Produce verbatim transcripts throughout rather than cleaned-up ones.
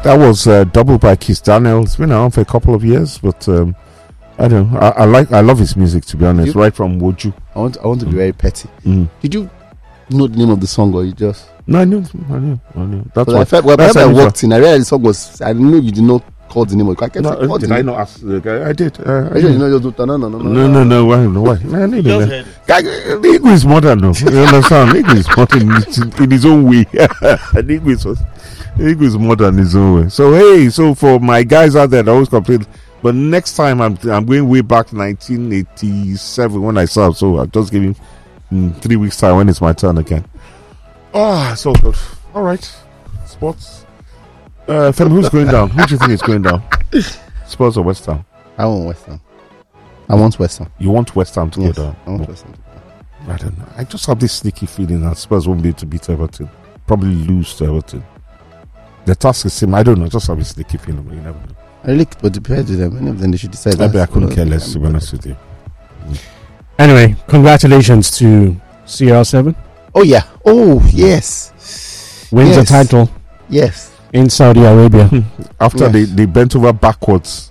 that was uh, doubled by Kiss Daniel. It's been around for a couple of years, but um, I don't know. I, I like, I love his music, to be honest. You, right from Woju. I want, I want to be mm. very petty. Mm. Did you know the name of the song, or you just? No, I knew, I knew, I knew. That's what I felt. Well, that's I walked in. I realized the song was. I knew you did not call the name of. I kept no, saying, did I not ask the guy? I did. Uh, I did. No, no, no, no, no, no, no. Why? No, why? No, I need it. The Eagle is modern, no. You understand? The Eagle is modern in his own way. The Eagle is, the Eagle is modern in his own way. So hey, so for my guys out there that always complain, but next time I'm I'm going way back nineteen eighty-seven when I served. So I'll just give him mm, three weeks time when it's my turn again. Ah, oh, so good. All right, sports. Uh, Fem, who's going down? Who do you think is going down? Spurs or West Ham? I want West Ham. I want West Ham. You want West Ham to yes, go down? I want West Ham to go down. I don't know. I just have this sneaky feeling that Spurs won't be able to beat Everton. Probably lose to Everton. The task is same. I don't know. I just have a sneaky feeling, but you never know. I really but depends with them. Any of them they should decide. Maybe I couldn't care less, to be honest with you. Anyway, congratulations to C R seven. Oh yeah. Oh yes. Wins yes. the title. Yes. In Saudi Arabia. After yes. they, they bent over backwards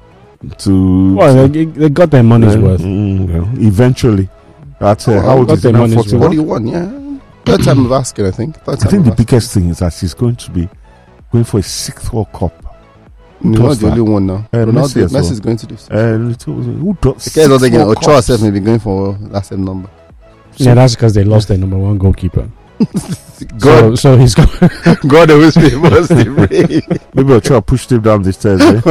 to. Well, they, they got their money's uh, worth. Mm, yeah. Eventually. That's uh, oh, how old is it now? What do you want? Yeah. Third time of asking, I think. Third I think the biggest thing is that he's going to be going for a sixth World Cup. No, not the only one now. Uh, Messi, Messi well. is going to do so. Uh, who does? The not again. Ochoa herself may be going for that same number. So yeah, that's because they lost their number one goalkeeper. God, so, so he's got God always favors the brave. Maybe Ochoa pushed him down the stairs. Eh?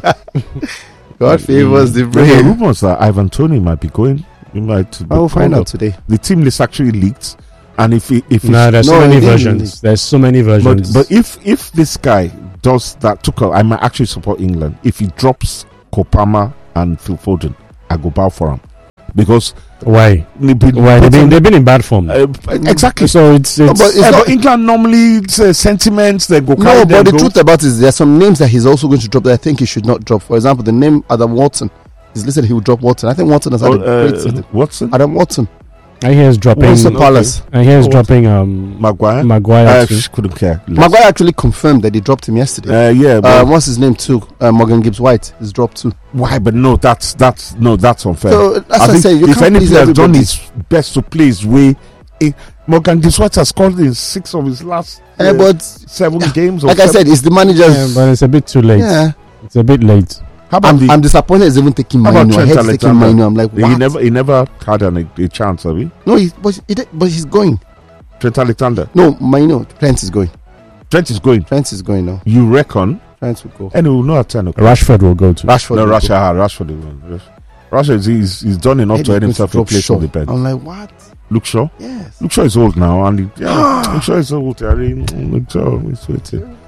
God favors the brave. There are rumors that Ivan Toney might be going. He might. I will find out up. today. The team list actually leaked, and if he, if no, there's no, so many versions. There's so many versions. But, but if if this guy does that, Tuchel, I might actually support England. If he drops Kopama and Phil Foden, I go bow for him. Because why? They've been, why they've been, they've been in bad form. Uh, exactly. So it's, it's, no, but, it's uh, not, but England normally it's, uh, sentiments they go. No, but the goals. truth about it is there are some names that he's also going to drop that I think he should not drop. For example, the name Adam Watson is listed. He will drop Watson. I think Watson has had oh, a great uh, season. Watson. Adam Watson. I hear he's dropping. Crystal Palace. I hear he's dropping. Um, Maguire. Maguire. I couldn't care. Less. Maguire actually confirmed that they dropped him yesterday. Uh, yeah. Uh, what's his name too? Uh, Morgan Gibbs White is dropped too. Why? But no, that's that's no, that's unfair. So that's I what I say. You if can't anybody has done his best to play his way, in, Morgan Gibbs White has scored in six of his last uh, uh, but seven yeah, games. Like seven. I said, it's the manager's. Yeah, but it's a bit too late. Yeah, it's a bit late. How about I'm, the, I'm disappointed he's even taking Maino. I hate taking Maino. I'm like, what? He never, he never had an, a, a chance, have he? No, he, but, he, but he's going. Trent Alexander. No, Maino. Trent is going. Trent is going. Trent is going now. You reckon? Trent will go. And he will not attend. Okay. Rashford will go to. Rashford. No, Rashford. Ah, Rashford. Will Rashford is he's, he's done enough to earn himself a place on the bench. I'm like, what? Luke Shaw. Yes. Luke Shaw is old now, and he, yeah, Luke Shaw is old. I mean, Luke Shaw is waiting.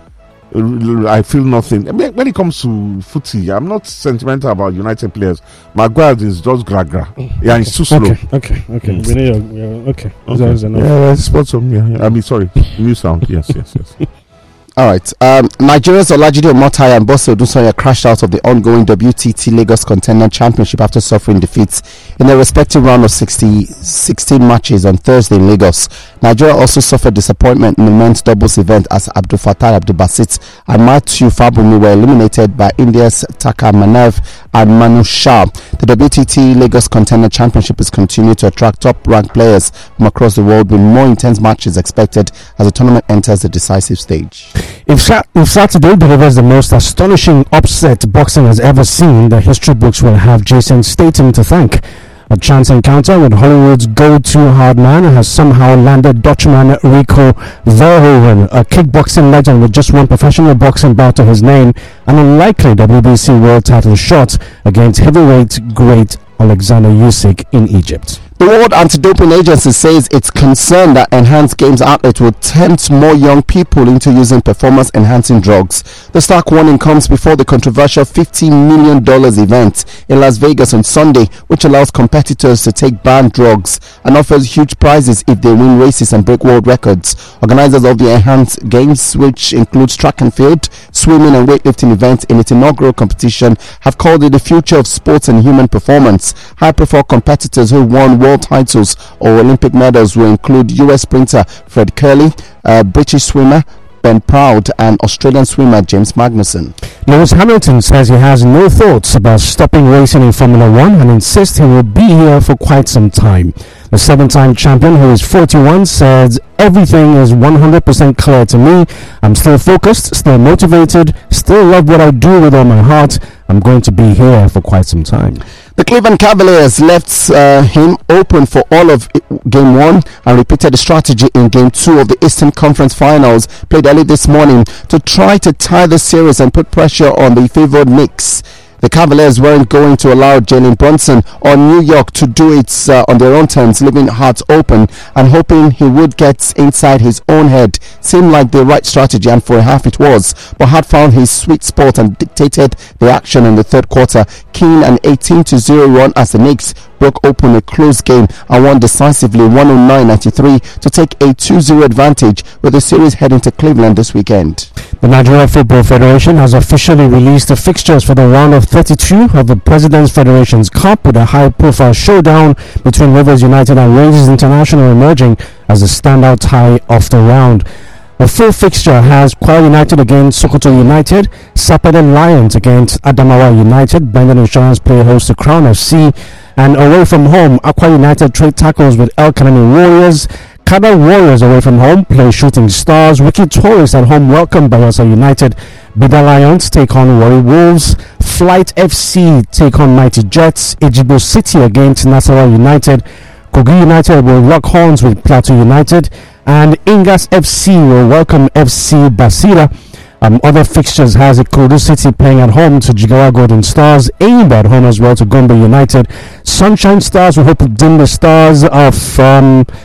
I feel nothing. I mean, when it comes to footy, I'm not sentimental about United players. Maguire is just gra gra. Yeah, it's too slow. Okay, okay, okay. Mm. We need a, yeah, okay. okay. Yeah, spot on. Yeah, yeah. I mean, sorry, new sound. Yes, yes, yes. All right. Um, Nigeria's Olajide Omotayo and Bose Odunsanya crashed out of the ongoing W T T Lagos Contender Championship after suffering defeats in their respective round of sixty, sixteen matches on Thursday in Lagos. Nigeria also suffered disappointment in the men's doubles event as Abdul Fattah Abdul Basit and Matthew Fabumi were eliminated by India's Taka Manev and Manu Shah. The W T T Lagos Contender Championship is continuing to attract top-ranked players from across the world, with more intense matches expected as the tournament enters the decisive stage. If, Sa- if Saturday delivers the most astonishing upset boxing has ever seen, the history books will have Jason Statham to thank. A chance encounter with Hollywood's go-to hard man has somehow landed Dutchman Rico Verhoeven, a kickboxing legend with just one professional boxing bout to his name, an unlikely W B C world title shot against heavyweight great Alexander Usyk in Egypt. The World Anti-Doping Agency says it's concerned that Enhanced Games outlet will tempt more young people into using performance-enhancing drugs. The stark warning comes before the controversial fifty million dollars event in Las Vegas on Sunday, which allows competitors to take banned drugs and offers huge prizes if they win races and break world records. Organizers of the Enhanced Games, which includes track and field, swimming and weightlifting events in its inaugural competition, have called it the future of sports and human performance. High-profile competitors who won world titles or Olympic medals will include U S sprinter Fred Kerley, uh, British swimmer Ben Proud and Australian swimmer James Magnussen. Lewis Hamilton says he has no thoughts about stopping racing in Formula One and insists he will be here for quite some time. The seven-time champion, who is forty-one, says everything is one hundred percent clear to me. I'm still focused, still motivated, still love what I do with all my heart. I'm going to be here for quite some time. The Cleveland Cavaliers left uh, him open for all of Game one and repeated the strategy in Game two of the Eastern Conference Finals played early this morning to try to tie the series and put pressure on the favored Knicks. The Cavaliers weren't going to allow Jalen Brunson or New York to do it uh, on their own terms, leaving hearts open and hoping he would get inside his own head. Seemed like the right strategy, and for a half it was, but Hart found his sweet spot and dictated the action in the third quarter, keying an eighteen to zero run as the Knicks broke open a close game and won decisively one oh nine ninety-three to take a two zero advantage, with the series heading to Cleveland this weekend. The Nigeria Football Federation has officially released the fixtures for the round of thirty-two of the President's Federations Cup, with a high-profile showdown between Rivers United and Rangers International emerging as the standout tie of the round. A full fixture has Kwara United against Sokoto United, Sapele Lions against Adamawa United, Bendel Insurance play host to Crown F C, and away from home, Akwa United trade tackles with El Kanani Warriors. Kada Warriors away from home play Shooting Stars. Wiki Tourists at home welcome Bayelsa United. Bida Lions take on Warri Wolves. Flight F C take on Mighty Jets. Ejibo City against Nasarawa United. Kogi United will lock horns with Plateau United. And Ingas F C will welcome F C Basira. Um, other fixtures has Ikorodu City playing at home to Jigawa Golden Stars. Aimba at home as well to Gombe United. Sunshine Stars will hope to dim the stars of um,